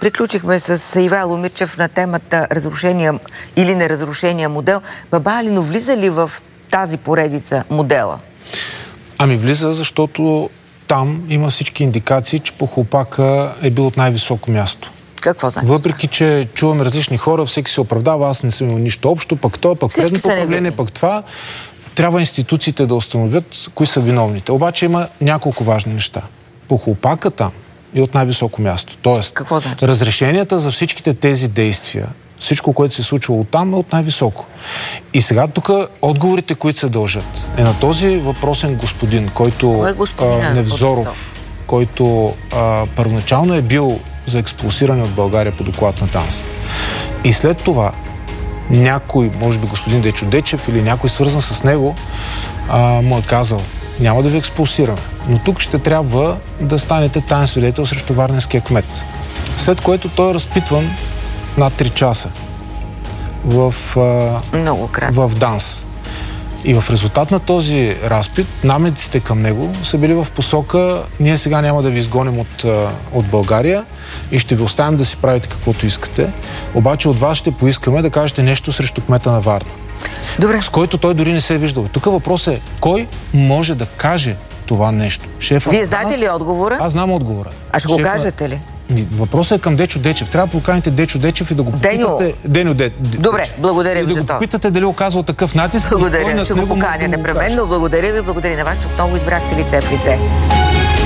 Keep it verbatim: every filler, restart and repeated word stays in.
Приключихме с Ивайло Мирчев на темата разрушения или неразрушения модел. Баба Алино влиза ли в тази поредица модела? Ами влиза, защото там има всички индикации, че Похлупака е бил от най-високо място. Какво значи? Въпреки, че чуваме различни хора, всеки се оправдава, аз не съм имал нищо общо, пък той, пък предното управление, пък това. Трябва институциите да установят кои са виновните. Обаче има няколко важни неща. Похлупака там е от най-високо място. Тоест, какво значи? Разрешенията за всичките тези действия, всичко, което се е случило там, е от най-високо. И сега тук отговорите, които се дължат, е на този въпросен господин, който Кой е господина? а, Невзоров, който а, първоначално е бил за експулсиране от България по доклад на ДАНС. И след това някой, може би господин Дечо Дечев или някой свързан с него, а, му е казал: няма да ви експулсираме, но тук ще трябва да станете таен свидетел срещу варненския кмет. След което той е разпитван над три часа в, а, в ДАНС. И в резултат на този разпит, намеците към него са били в посока: ние сега няма да ви изгоним от, от България и ще ви оставим да си правите каквото искате, обаче от вас ще поискаме да кажете нещо срещу кмета на Варна. Добре. С който той дори не се е виждал. Тук въпросът е: кой може да каже това нещо? Шефа. Вие знаете ли отговора? Аз знам отговора. А ще го кажете ли? Въпросът е към Дечо Дечев. Трябва да поканите Дечо Дечев и да го попитате... Деню. Деню Де... Добре, благодаря ви да за това. това. Да го попитате дали оказва такъв натиск. Благодаря, ще го поканя непременно. Благодаря ви, благодаря на вас, че отново избрахте лице в лице.